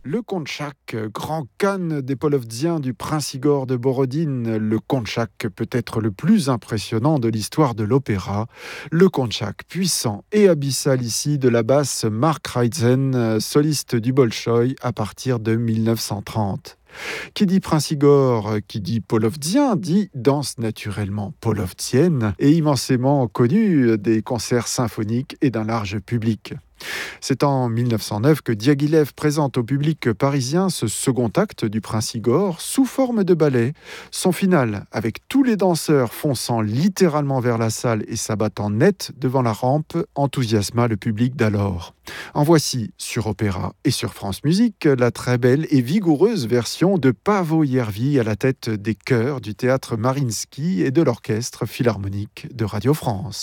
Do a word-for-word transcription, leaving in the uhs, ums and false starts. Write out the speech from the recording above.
Le Konchak, grand khan des Polovdziens du prince Igor de Borodine, le Konchak peut-être le plus impressionnant de l'histoire de l'opéra, le Konchak puissant et abyssal ici de la basse Mark Reitzen, soliste du Bolchoï à partir de mille neuf cent trente. Qui dit prince Igor, qui dit polovdzien, dit danse naturellement polovdzienne et immensément connue des concerts symphoniques et d'un large public. C'est en mille neuf cent neuf que Diaghilev présente au public parisien ce second acte du Prince Igor sous forme de ballet. Son final, avec tous les danseurs fonçant littéralement vers la salle et s'abattant net devant la rampe, enthousiasma le public d'alors. En voici, sur Opéra et sur France Musique, la très belle et vigoureuse version de Paavo Järvi à la tête des chœurs du théâtre Mariinsky et de l'orchestre philharmonique de Radio France.